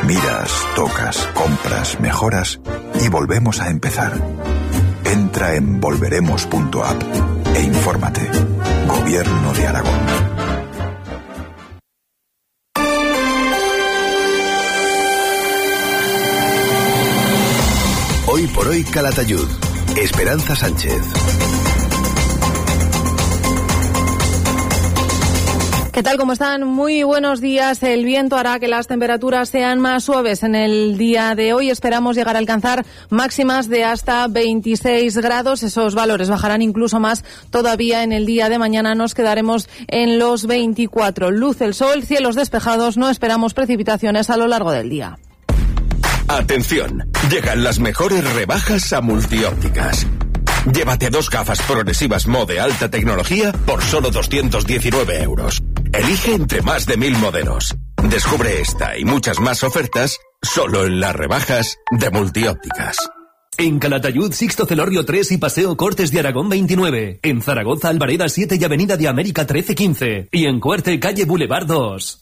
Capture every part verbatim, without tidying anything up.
Miras, tocas, compras, mejoras y volvemos a empezar. Entra en volveremos punto app e infórmate. Gobierno de Aragón. Hoy por hoy Calatayud. Esperanza Sánchez. ¿Qué tal? ¿Cómo están? Muy buenos días. El viento hará que las temperaturas sean más suaves en el día de hoy. Esperamos llegar a alcanzar máximas de hasta veintiséis grados. Esos valores bajarán incluso más todavía en el día de mañana. Nos quedaremos en los veinticuatro. Luce el sol, cielos despejados. No esperamos precipitaciones a lo largo del día. Atención, llegan las mejores rebajas a Multiópticas. Llévate dos gafas progresivas Mo de alta tecnología por solo doscientos diecinueve euros. Elige entre más de mil modelos. Descubre esta y muchas más ofertas solo en las rebajas de Multiópticas. En Calatayud, Sixto Celorrio tres y Paseo Cortes de Aragón veintinueve. En Zaragoza, Albareda siete y Avenida de América trece quince. Y en Cuerte, calle Boulevard dos.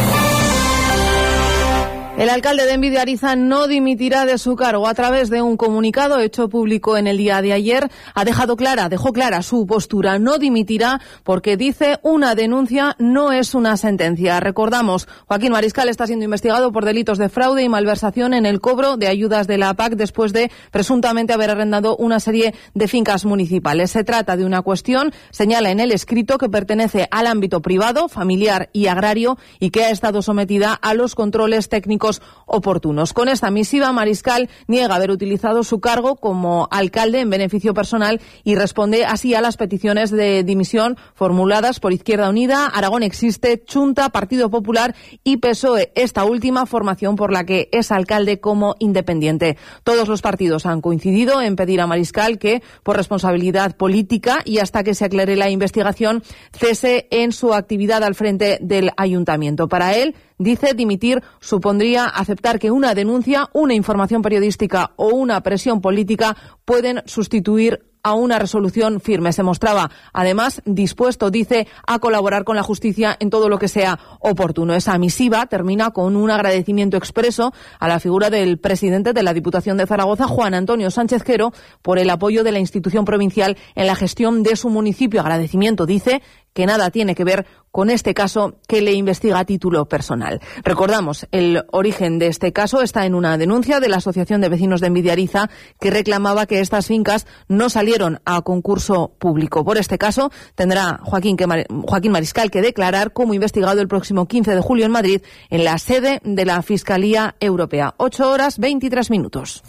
El alcalde de Envi de Ariza no dimitirá de su cargo. A través de un comunicado hecho público en el día de ayer, ha dejado clara, dejó clara su postura. No dimitirá porque dice una denuncia no es una sentencia. Recordamos, Joaquín Mariscal está siendo investigado por delitos de fraude y malversación en el cobro de ayudas de la P A C después de presuntamente haber arrendado una serie de fincas municipales. Se trata de una cuestión, señala en el escrito, que pertenece al ámbito privado, familiar y agrario y que ha estado sometida a los controles técnicos oportunos. Con esta misiva, Mariscal niega haber utilizado su cargo como alcalde en beneficio personal y responde así a las peticiones de dimisión formuladas por Izquierda Unida, Aragón Existe, Chunta, Partido Popular y P S O E, esta última formación por la que es alcalde como independiente. Todos los partidos han coincidido en pedir a Mariscal que, por responsabilidad política y hasta que se aclare la investigación, cese en su actividad al frente del ayuntamiento. Para él, dice, dimitir supondría aceptar que una denuncia, una información periodística o una presión política pueden sustituir a una resolución firme. Se mostraba, además, dispuesto, dice, a colaborar con la justicia en todo lo que sea oportuno. Esa misiva termina con un agradecimiento expreso a la figura del presidente de la Diputación de Zaragoza, Juan Antonio Sánchez Quero, por el apoyo de la institución provincial en la gestión de su municipio. Agradecimiento, dice, que nada tiene que ver con este caso que le investiga a título personal. Recordamos, el origen de este caso está en una denuncia de la Asociación de Vecinos de Envi de Ariza que reclamaba que estas fincas no salieron a concurso público. Por este caso tendrá Joaquín, que Mar- Joaquín Mariscal que declarar como investigado el próximo quince de julio en Madrid, en la sede de la Fiscalía Europea. ocho horas veintitrés minutos.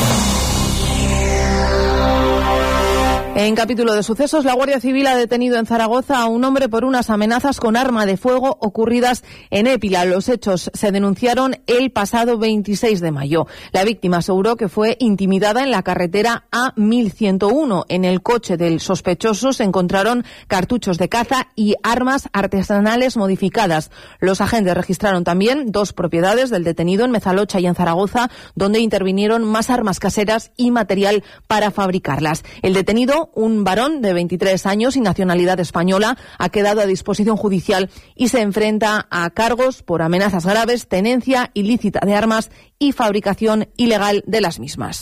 En capítulo de sucesos, la Guardia Civil ha detenido en Zaragoza a un hombre por unas amenazas con arma de fuego ocurridas en Épila. Los hechos se denunciaron el pasado veintiséis de mayo. La víctima aseguró que fue intimidada en la carretera A mil ciento uno. En el coche del sospechoso se encontraron cartuchos de caza y armas artesanales modificadas. Los agentes registraron también dos propiedades del detenido en Mezalocha y en Zaragoza, donde intervinieron más armas caseras y material para fabricarlas. El detenido, un varón de veintitrés años y nacionalidad española, ha quedado a disposición judicial y se enfrenta a cargos por amenazas graves, tenencia ilícita de armas y fabricación ilegal de las mismas.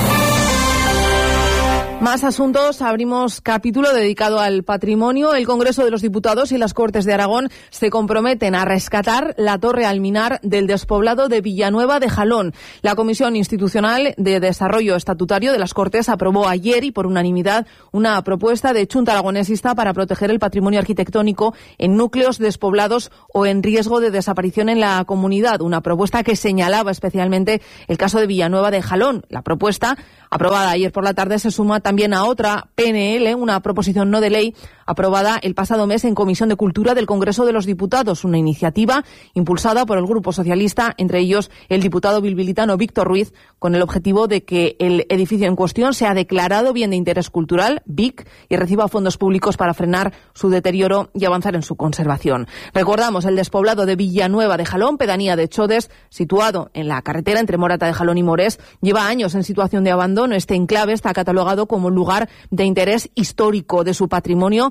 Más asuntos. Abrimos capítulo dedicado al patrimonio. El Congreso de los Diputados y las Cortes de Aragón se comprometen a rescatar la Torre Alminar del despoblado de Villanueva de Jalón. La Comisión Institucional de Desarrollo Estatutario de las Cortes aprobó ayer y por unanimidad una propuesta de Chunta Aragonesista para proteger el patrimonio arquitectónico en núcleos despoblados o en riesgo de desaparición en la comunidad. Una propuesta que señalaba especialmente el caso de Villanueva de Jalón. La propuesta, aprobada ayer por la tarde, se suma también a otra P N L, una proposición no de ley aprobada el pasado mes en Comisión de Cultura del Congreso de los Diputados, una iniciativa impulsada por el Grupo Socialista, entre ellos el diputado bilbilitano Víctor Ruiz, con el objetivo de que el edificio en cuestión sea declarado bien de interés cultural, B I C, y reciba fondos públicos para frenar su deterioro y avanzar en su conservación. Recordamos, el despoblado de Villanueva de Jalón, pedanía de Chodes, situado en la carretera entre Morata de Jalón y Morés, lleva años en situación de abandono. Este enclave está catalogado como lugar de interés histórico de su patrimonio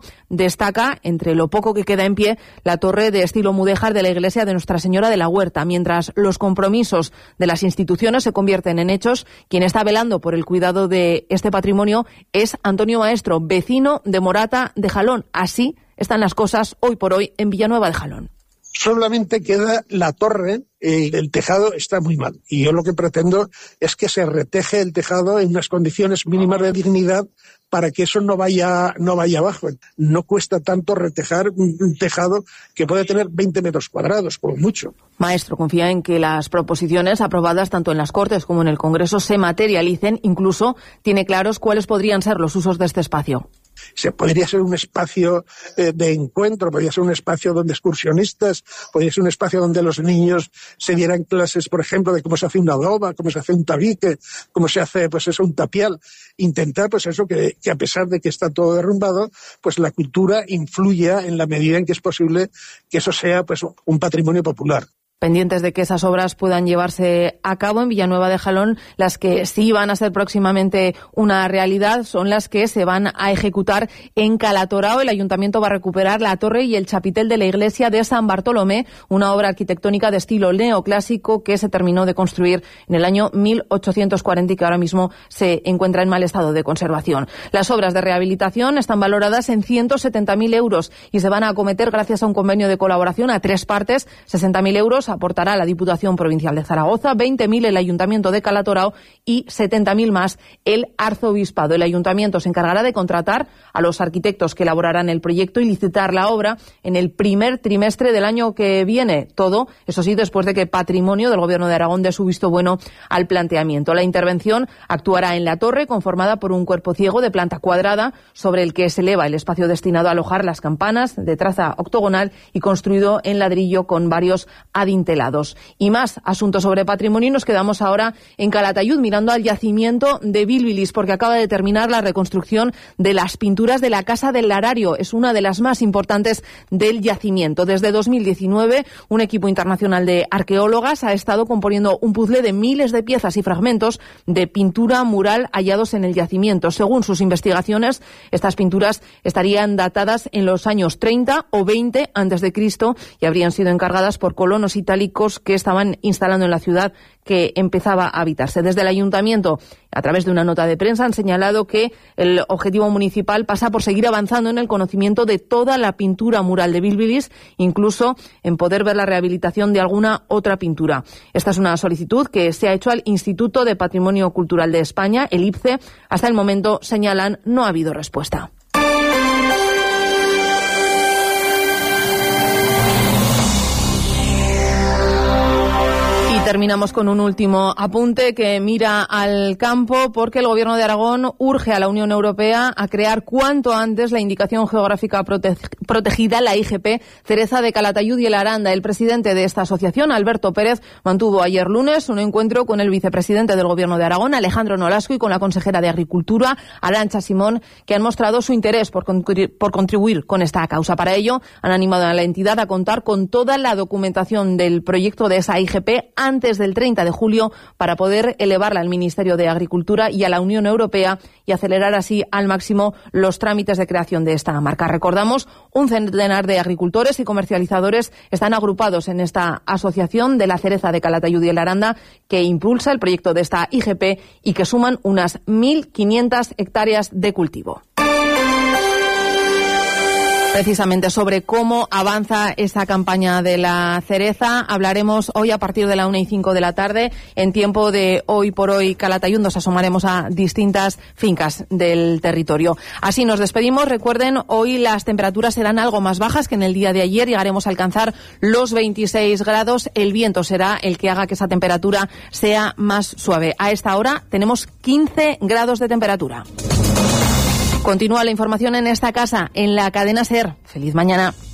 destaca, entre lo poco que queda en pie, la torre de estilo mudéjar de la iglesia de Nuestra Señora de la Huerta. Mientras los compromisos de las instituciones se convierten en hechos, quien está velando por el cuidado de este patrimonio es Antonio Maestro, vecino de Morata de Jalón. Así están las cosas hoy por hoy en Villanueva de Jalón. Solamente queda la torre, eh, el tejado está muy mal. Y yo lo que pretendo es que se reteje el tejado en unas condiciones mínimas de dignidad para que eso no vaya, no vaya abajo. No cuesta tanto retejar un, un tejado que puede tener veinte metros cuadrados, como mucho. Maestro confía en que las proposiciones aprobadas tanto en las Cortes como en el Congreso se materialicen. Incluso tiene claros cuáles podrían ser los usos de este espacio. Se podría ser un espacio eh, de encuentro, podría ser un espacio donde excursionistas, podría ser un espacio donde los niños se dieran clases, por ejemplo, de cómo se hace una adoba, cómo se hace un tabique, cómo se hace, pues eso, un tapial. Intentar, pues eso, que, que a pesar de que está todo derrumbado, pues la cultura influya en la medida en que es posible que eso sea, pues, un patrimonio popular. Pendientes de que esas obras puedan llevarse a cabo en Villanueva de Jalón, las que sí van a ser próximamente una realidad son las que se van a ejecutar en Calatorao. El ayuntamiento va a recuperar la torre y el chapitel de la iglesia de San Bartolomé, una obra arquitectónica de estilo neoclásico que se terminó de construir en el año mil ochocientos cuarenta y que ahora mismo se encuentra en mal estado de conservación. Las obras de rehabilitación están valoradas en ciento setenta mil euros y se van a acometer gracias a un convenio de colaboración a tres partes. sesenta mil euros aportará la Diputación Provincial de Zaragoza, veinte mil el Ayuntamiento de Calatorao y setenta mil más el Arzobispado. El Ayuntamiento se encargará de contratar a los arquitectos que elaborarán el proyecto y licitar la obra en el primer trimestre del año que viene. Todo, eso sí, después de que Patrimonio del Gobierno de Aragón dé su visto bueno al planteamiento. La intervención actuará en la torre, conformada por un cuerpo ciego de planta cuadrada, sobre el que se eleva el espacio destinado a alojar las campanas, de traza octogonal y construido en ladrillo con varios adintelados. Y más asuntos sobre patrimonio. Nos quedamos ahora en Calatayud mirando al yacimiento de Bilbilis, porque acaba de terminar la reconstrucción de las pinturas de la Casa del Larario. Es una de las más importantes del yacimiento. Desde dos mil diecinueve, un equipo internacional de arqueólogas ha estado componiendo un puzzle de miles de piezas y fragmentos de pintura mural hallados en el yacimiento. Según sus investigaciones, estas pinturas estarían datadas en los años treinta o veinte antes de Cristo y habrían sido encargadas por colonos itálicos que estaban instalando en la ciudad que empezaba a habitarse. Desde el Ayuntamiento, a través de una nota de prensa, han señalado que el objetivo municipal pasa por seguir avanzando en el conocimiento de toda la pintura mural de Bilbilis, incluso en poder ver la rehabilitación de alguna otra pintura. Esta es una solicitud que se ha hecho al Instituto de Patrimonio Cultural de España, el I P C E. Hasta el momento, señalan, no ha habido respuesta. Terminamos con un último apunte que mira al campo, porque el Gobierno de Aragón urge a la Unión Europea a crear cuanto antes la indicación geográfica prote- protegida, la I G P, Cereza de Calatayud y el Aranda. El presidente de esta asociación, Alberto Pérez, mantuvo ayer lunes un encuentro con el vicepresidente del Gobierno de Aragón, Alejandro Nolasco, y con la consejera de Agricultura, Arantxa Simón, que han mostrado su interés por, contri- por contribuir con esta causa. Para ello, han animado a la entidad a contar con toda la documentación del proyecto de esa I G P antes del treinta de julio para poder elevarla al Ministerio de Agricultura y a la Unión Europea y acelerar así al máximo los trámites de creación de esta marca. Recordamos, un centenar de agricultores y comercializadores están agrupados en esta asociación de la Cereza de Calatayud y el Aranda, que impulsa el proyecto de esta I G P y que suman unas mil quinientas hectáreas de cultivo. Precisamente sobre cómo avanza esta campaña de la cereza hablaremos hoy a partir de la una y cinco de la tarde. En tiempo de Hoy por Hoy Calatayud nos asomaremos a distintas fincas del territorio. Así nos despedimos. Recuerden, hoy las temperaturas serán algo más bajas que en el día de ayer. Llegaremos a alcanzar los veintiséis grados. El viento será el que haga que esa temperatura sea más suave. A esta hora tenemos quince grados de temperatura. Continúa la información en esta casa, en la cadena SER. Feliz mañana.